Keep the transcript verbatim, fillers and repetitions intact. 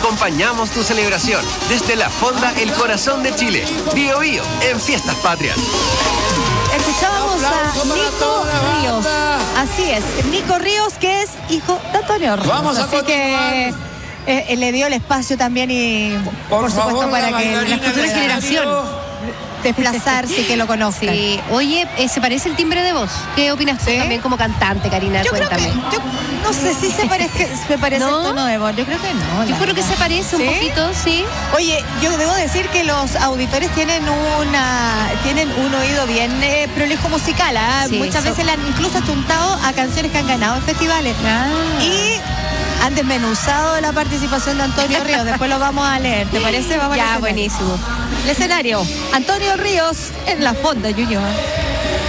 acompañamos tu celebración desde la Fonda El Corazón de Chile. Bío Bío en Fiestas Patrias. Escuchábamos a Nico Ríos. Así es, Nico Ríos, que es hijo de Antonio Ríos. Vamos a Así que eh, le dio el espacio también y por, por supuesto favor, para la que la futura generación desplazarse y que lo conozcan. Sí. Oye, eh, ¿se parece el timbre de voz? ¿Qué opinas tú ¿Sí? también como cantante, Karina? Yo Cuéntame. creo que, yo no sé si se parece, me parece ¿No? el tono de voz. Yo creo que no. Yo creo que se parece un ¿Sí? poquito, sí. Oye, yo debo decir que los auditores tienen una tienen un oído bien eh, prolijo musical. ¿eh? Sí, Muchas eso. veces le han incluso achuntado a canciones que han ganado en festivales. Ah. Y han desmenuzado la participación de Antonio Ríos. Después lo vamos a leer. ¿Te parece? Vamos al Ya, escenario. buenísimo. El escenario, Antonio Ríos en la Fonda Ñuñoa.